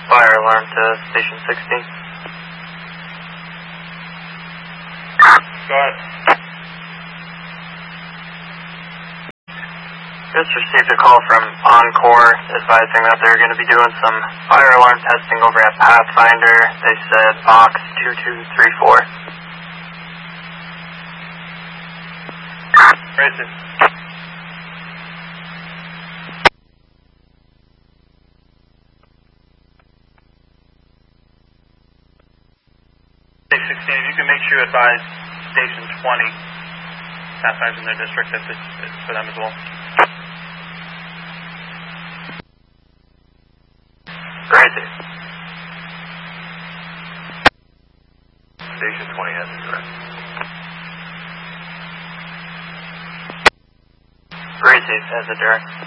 fire alarm to Station 16. Go ahead. Just received a call from Encore advising that they're going to be doing some fire alarm testing over at Pathfinder. They said box 2234. Racer. Station 16, if you can make sure you advise Station 20, Pathfinder's in their district, if it's for them as well. Crazy. Station 20 has a direct. Crazy has a direct.